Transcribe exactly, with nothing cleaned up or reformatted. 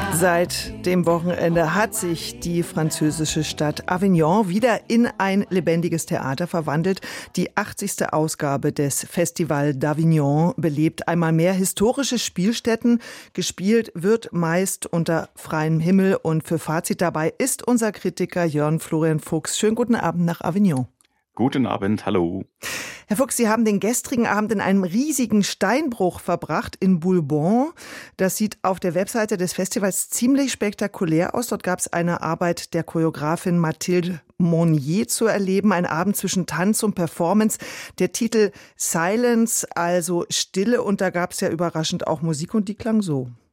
Seit dem Wochenende hat sich die französische Stadt Avignon wieder in ein lebendiges Theater verwandelt. Die achtzigste Ausgabe des Festival d'Avignon belebt einmal mehr historische Spielstätten. Gespielt wird meist unter freiem Himmel und für Fazit dabei ist unser Kritiker Jörn Florian Fuchs. Schönen guten Abend nach Avignon. Guten Abend, hallo. Herr Fuchs, Sie haben den gestrigen Abend in einem riesigen Steinbruch verbracht in Boulbon. Das sieht auf der Webseite des Festivals ziemlich spektakulär aus. Dort gab es eine Arbeit der Choreografin Mathilde Monnier zu erleben. Ein Abend zwischen Tanz und Performance. Der Titel Silence, also Stille. Und da gab es ja überraschend auch Musik und die klang so.